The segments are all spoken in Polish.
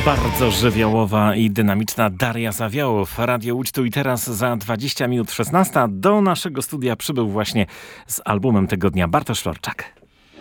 Bardzo żywiołowa i dynamiczna Daria Zawiałow. Radio Łódź tu i teraz za 20 minut 16. Do naszego studia przybył właśnie z albumem tygodnia Bartosz Florczak.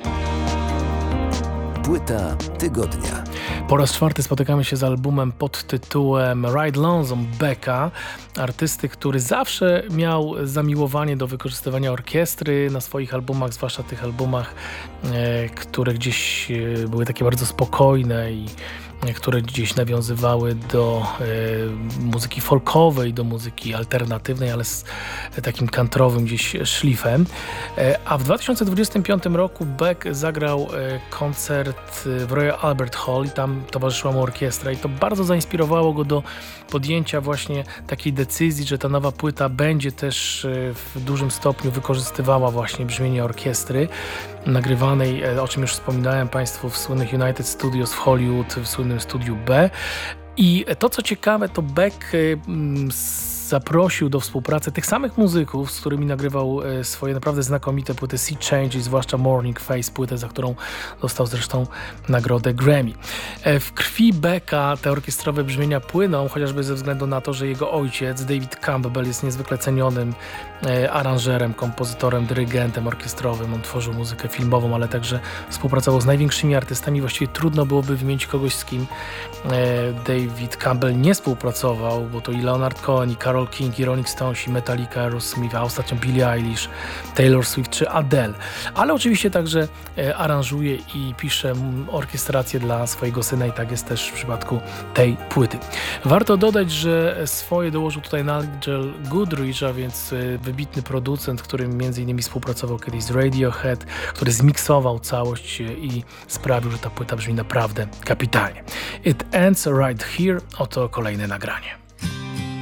Płyta tygodnia. Po raz czwarty spotykamy się z albumem pod tytułem Ride Lonesome Becka, artysty, który zawsze miał zamiłowanie do wykorzystywania orkiestry na swoich albumach, zwłaszcza tych albumach, które gdzieś były takie bardzo spokojne i które gdzieś nawiązywały do muzyki folkowej, do muzyki alternatywnej, ale z takim kantrowym gdzieś szlifem. A w 2025 roku Beck zagrał koncert w Royal Albert Hall i tam towarzyszyła mu orkiestra i to bardzo zainspirowało go do podjęcia właśnie takiej decyzji, że ta nowa płyta będzie też w dużym stopniu wykorzystywała właśnie brzmienie orkiestry nagrywanej, o czym już wspominałem Państwu, w słynnych United Studios w Hollywood, w słynnym studiu B. I to, co ciekawe, to Beck zaprosił do współpracy tych samych muzyków, z którymi nagrywał swoje naprawdę znakomite płyty Sea Change i zwłaszcza Morning Face, płytę, za którą dostał zresztą nagrodę Grammy. W krwi Becka te orkiestrowe brzmienia płyną, chociażby ze względu na to, że jego ojciec, David Campbell, jest niezwykle cenionym aranżerem, kompozytorem, dyrygentem orkiestrowym. On tworzył muzykę filmową, ale także współpracował z największymi artystami. Właściwie trudno byłoby wymienić kogoś, z kim David Campbell nie współpracował, bo to i Leonard Cohen, i Carole King, i Rolling Stones, i Metallica, Aerosmith, a ostatnio Billie Eilish, Taylor Swift czy Adele. Ale oczywiście także aranżuje i pisze orkiestrację dla swojego syna i tak jest też w przypadku tej płyty. Warto dodać, że swoje dołożył tutaj Nigel Godrich, a więc wybitny producent, który m.in. współpracował kiedyś z Radiohead, który zmiksował całość i sprawił, że ta płyta brzmi naprawdę kapitalnie. It Ends Right Here. Oto kolejne nagranie.